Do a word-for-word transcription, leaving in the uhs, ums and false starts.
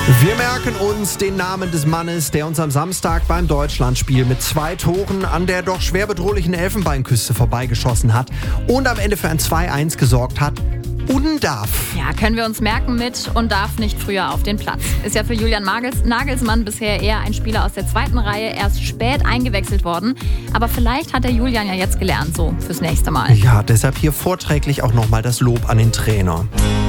Wir merken uns den Namen des Mannes, der uns am Samstag beim Deutschlandspiel mit zwei Toren an der doch schwer bedrohlichen Elfenbeinküste vorbeigeschossen hat und am Ende für ein zwei eins gesorgt hat. Undarf. Ja, können wir uns merken mit und darf nicht früher auf den Platz. Ist ja für Julian Nagels, Nagelsmann bisher eher ein Spieler aus der zweiten Reihe, erst spät eingewechselt worden. Aber vielleicht hat der Julian ja jetzt gelernt, so fürs nächste Mal. Ja, deshalb hier vorträglich auch nochmal das Lob an den Trainer.